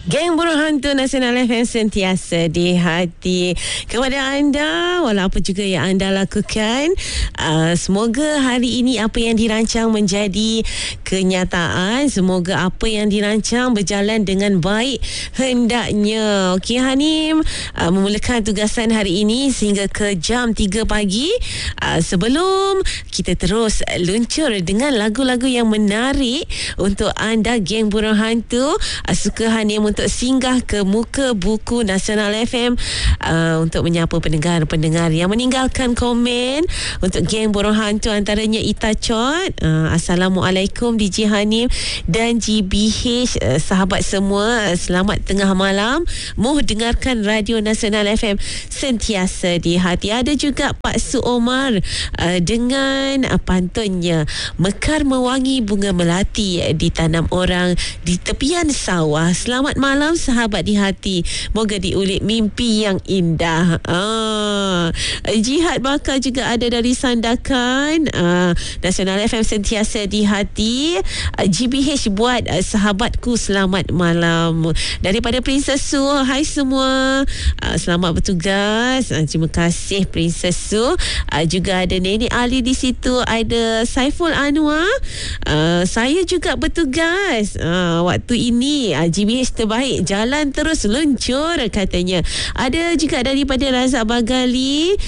Geng Burung Hantu Nasional FM sentiasa di hati. Kepada anda, walau apa juga yang anda lakukan, semoga hari ini apa yang dirancang menjadi kenyataan. Semoga apa yang dirancang berjalan dengan baik hendaknya. Okey Hanim, memulakan tugasan hari ini sehingga ke jam 3 pagi. Sebelum kita terus luncur dengan lagu-lagu yang menarik untuk anda, Geng Burung Hantu, suka Hanim untuk singgah ke muka buku Nasional FM untuk menyapa pendengar-pendengar yang meninggalkan komen untuk Geng Burung Hantu, antaranya Ita Chot. Assalamualaikum DJ Hanim dan GBH, sahabat semua, selamat tengah malam. Moh dengarkan Radio Nasional FM sentiasa di hati. Ada juga Pak Su Omar dengan pantunnya, mekar mewangi bunga melati ditanam orang di tepian sawah. Selamat malam sahabat di hati, moga diulik mimpi yang indah. Jihad bakal juga ada dari Sandakan. Nasional FM sentiasa di hati. GBH buat sahabatku, selamat malam. Daripada Princess Su, hai semua, selamat bertugas. Terima kasih Princess Su. Juga ada Nenek Ali di situ, ada Saiful Anwar. Saya juga bertugas waktu ini. GBH terbaik, jalan terus luncur katanya. Ada juga daripada Razak Bagali,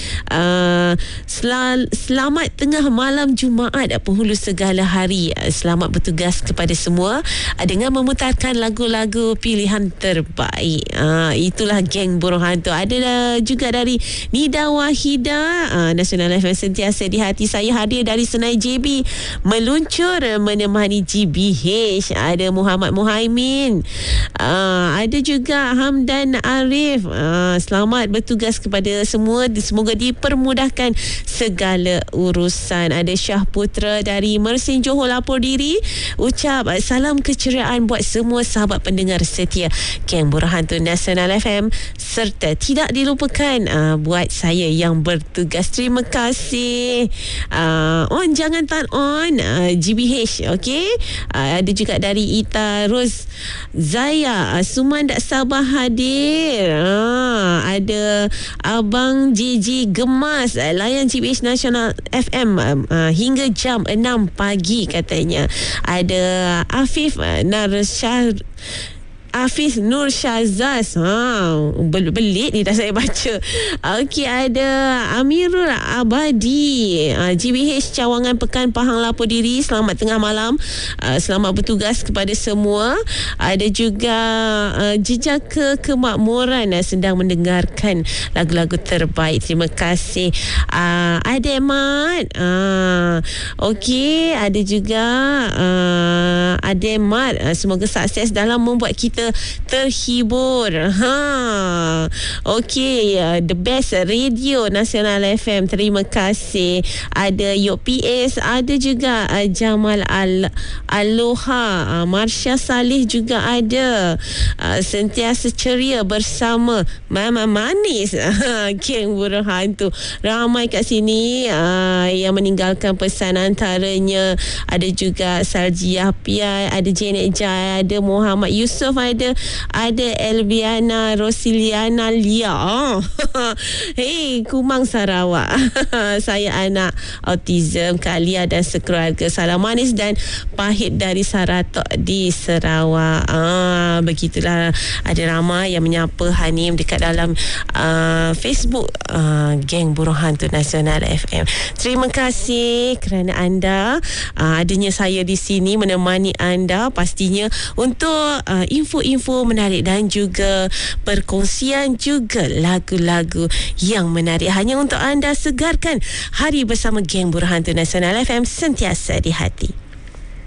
selamat tengah malam Jumaat, penghulu segala hari. Selamat bertugas kepada semua dengan memutarkan lagu-lagu pilihan terbaik. Itulah Geng Burung Hantu. Ada juga dari Nida Wahida. Nasional FM sentiasa di hati. Saya hadir dari Senai JB, meluncur menemani GBH. Ada Muhammad Muhaimin. Ada juga Hamdan Arif. Selamat bertugas kepada semua, semoga dipermudahkan segala urusan. Ada Syah Putra dari Mersin Johor lapor diri, ucap salam keceriaan buat semua sahabat pendengar setia Geng Burung Hantu Nasional FM, serta tidak dilupakan buat saya yang bertugas. Terima kasih. On jangan tan on, GBH. okey. Ada juga dari Ita Ros Zaya, Suman tak sabar hadir. Ada Abang JJ Gemas, layan GBH Nasional FM hingga jam 6 pagi katanya. Ada Afif Nur Syazaz. Belit ni dah saya baca. Okey, ada Amirul Abadi, GBH Cawangan Pekan Pahang lapor diri, selamat tengah malam. Selamat bertugas kepada semua. Ada juga Jejaka Kemakmuran sedang mendengarkan lagu-lagu terbaik. Terima kasih. Ada Mat. Okey, ada juga ada Mat. Semoga sukses dalam membuat kita terhibur. Okey, the best radio Nasional FM. Terima kasih. Ada Yok PS, ada juga Jamal Aloha, Marsha Salih juga ada. Sentiasa ceria bersama Mama Manis. Geng Burung Hantu. Ramai kat sini yang meninggalkan pesan, antaranya ada juga Sarjiah Piai, ada Janet Jai, ada Muhammad Yusof, ada Elviana Rosiliana Lia. Hei, Kumang Sarawak. Saya anak autism, Kak Lia dan sekeluarga. Salam manis dan pahit dari Saratok di Sarawak. Begitulah, ada ramai yang menyapa Hanim dekat dalam Facebook Geng Burung Hantu Nasional FM. Terima kasih kerana anda, adanya saya di sini menemani anda pastinya untuk info-info menarik dan juga perkongsian juga lagu-lagu yang menarik hanya untuk anda segarkan hari bersama Geng Burung Hantu Nasional FM sentiasa di hati.